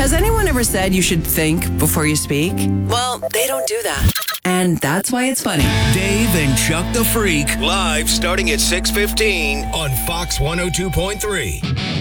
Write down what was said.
Has anyone ever said you should think before you speak? Well, they don't do that. And that's why it's funny. Dave and Chuck the Freak, live starting at 6:15 on Fox 102.3.